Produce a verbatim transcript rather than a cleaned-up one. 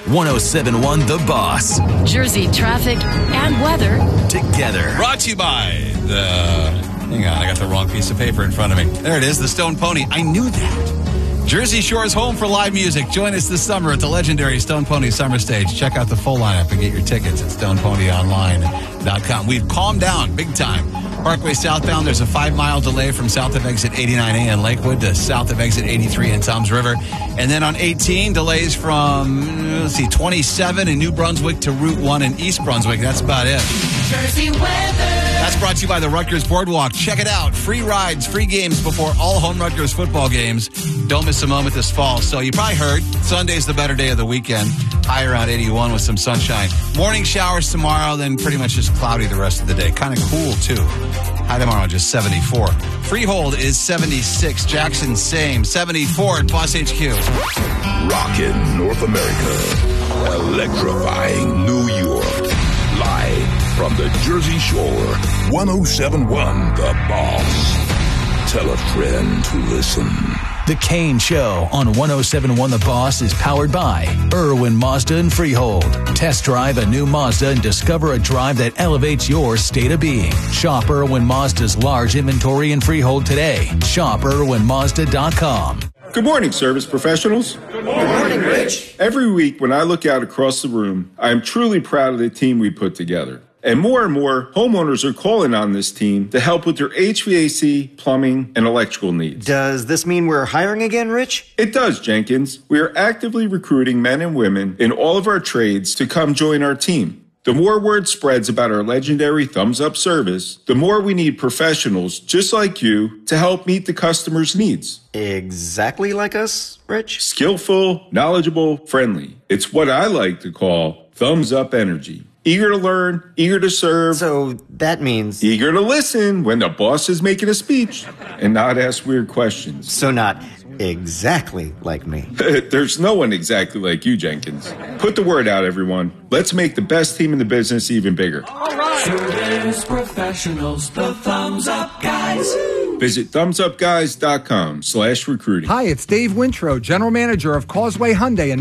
one oh seven point one The Boss. Jersey traffic and weather together. Brought to you by the... Hang on, I got the wrong piece of paper in front of me. There it is, the Stone Pony. I knew that. Jersey Shore's home for live music. Join us this summer at the legendary Stone Pony Summer Stage. Check out the full lineup and get your tickets at stone pony online dot com. We've calmed down big time. Parkway southbound, there's a five-mile delay from south of exit eighty-nine A in Lakewood to south of exit eighty-three in Toms River. And then on eighteen, delays from, let's see, twenty-seven in New Brunswick to Route one in East Brunswick. That's about it. Jersey weather. That's brought to you by the Rutgers Boardwalk. Check it out. Free rides, free games before all home Rutgers football games. Don't miss a moment this fall. So you probably heard Sunday's the better day of the weekend. High around eighty-one with some sunshine. Morning showers tomorrow, then pretty much just cloudy the rest of the day. Kind of cool, too. High tomorrow, just seventy-four. Freehold is seventy-six. Jackson, same. seventy-four at Boss H Q. Rockin' North America. Electrifying New York. Live from the Jersey Shore. one oh seven point one The Boss. Tell a friend to listen. The Kane Show on one oh seven point one The Boss is powered by Irwin Mazda and Freehold. Test drive a new Mazda and discover a drive that elevates your state of being. Shop Irwin Mazda's large inventory in Freehold today. Shop irwin mazda dot com. Good morning, service professionals. Good morning, Rich. Every week when I look out across the room, I am truly proud of the team we put together. And more and more homeowners are calling on this team to help with their H V A C, plumbing, and electrical needs. Does this mean we're hiring again, Rich? It does, Jenkins. We are actively recruiting men and women in all of our trades to come join our team. The more word spreads about our legendary Thumbs Up service, the more we need professionals just like you to help meet the customer's needs. Exactly like us, Rich? Skillful, knowledgeable, friendly. It's what I like to call Thumbs Up energy. Eager to learn, eager to serve. So that means... Eager to listen when the boss is making a speech and not ask weird questions. So not exactly like me. There's no one exactly like you, Jenkins. Put the word out, everyone. Let's make the best team in the business even bigger. All right. Service professionals, the Thumbs Up Guys. Visit thumbs up guys dot com slash recruiting. Hi, it's Dave Wintro, General Manager of Causeway Hyundai in